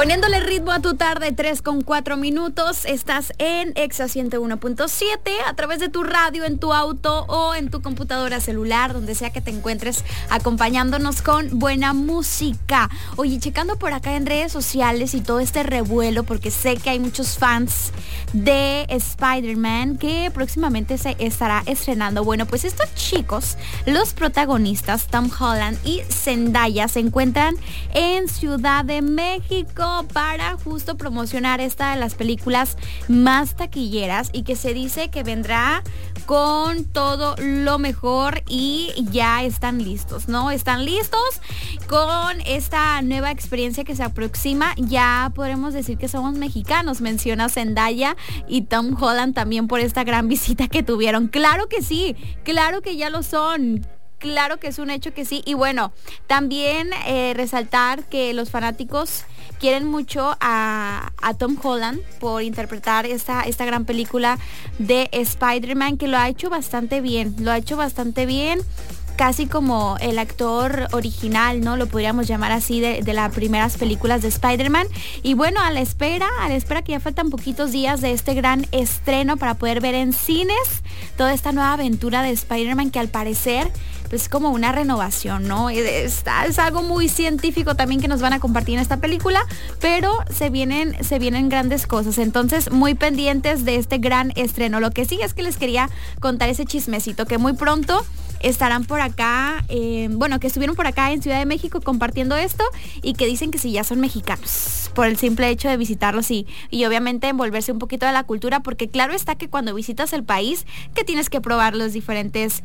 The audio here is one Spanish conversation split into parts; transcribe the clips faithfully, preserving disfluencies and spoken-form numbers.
Poniéndole ritmo a tu tarde, tres con cuatro minutos, estás en Exa ciento uno punto siete a través de tu radio, en tu auto o en tu computadora celular, donde sea que te encuentres, acompañándonos con buena música. Oye, checando por acá en redes sociales y todo este revuelo, porque sé que hay muchos fans de Spider-Man que próximamente se estará estrenando. Bueno, pues estos chicos, los protagonistas, Tom Holland y Zendaya, se encuentran en Ciudad de México para justo promocionar esta de las películas más taquilleras y que se dice que vendrá con todo lo mejor y ya están listos, ¿no? Están listos con esta nueva experiencia que se aproxima. Ya podremos decir que somos mexicanos, menciona Zendaya y Tom Holland también por esta gran visita que tuvieron. Claro que sí, claro que ya lo son. Claro que es un hecho que sí. Y bueno, también eh, resaltar que los fanáticos quieren mucho a, a Tom Holland por interpretar esta, esta gran película de Spider-Man, que lo ha hecho bastante bien, lo ha hecho bastante bien. Casi como el actor original, ¿no? Lo podríamos llamar así, de, de las primeras películas de Spider-Man. Y bueno, a la espera, a la espera que ya faltan poquitos días de este gran estreno para poder ver en cines toda esta nueva aventura de Spider-Man, que al parecer pues es como una renovación, ¿no? Está, es algo muy científico también que nos van a compartir en esta película, pero se vienen, se vienen grandes cosas. Entonces, muy pendientes de este gran estreno. Lo que sí es que les quería contar ese chismecito, que muy pronto estarán por acá, eh, bueno, que estuvieron por acá en Ciudad de México compartiendo esto y que dicen que sí, ya son mexicanos por el simple hecho de visitarlos y, y obviamente envolverse un poquito de la cultura, porque claro está que cuando visitas el país, que tienes que probar los diferentes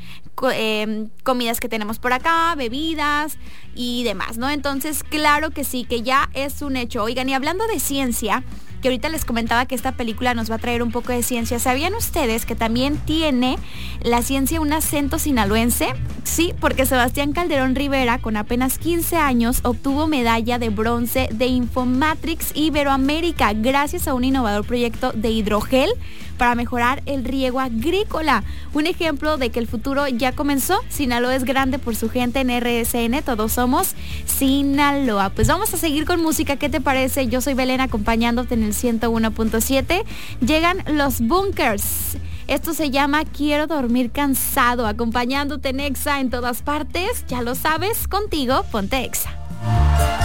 eh, comidas que tenemos por acá, bebidas y demás, ¿no? Entonces, claro que sí, que ya es un hecho. Oigan, y hablando de ciencia, que ahorita les comentaba que esta película nos va a traer un poco de ciencia. ¿Sabían ustedes que también tiene la ciencia un acento sinaloense? Sí, porque Sebastián Calderón Rivera, con apenas quince años, obtuvo medalla de bronce de Infomatrix Iberoamérica gracias a un innovador proyecto de hidrogel para mejorar el riego agrícola. Un ejemplo de que el futuro ya comenzó. Sinaloa es grande por su gente. En R S N todos somos Sinaloa. Pues vamos a seguir con música, ¿qué te parece? Yo soy Belén, acompañándote en el ciento uno punto siete. Llegan los Bunkers. Esto se llama Quiero dormir cansado, acompañándote en Exa en todas partes. Ya lo sabes, contigo, ponte Exa.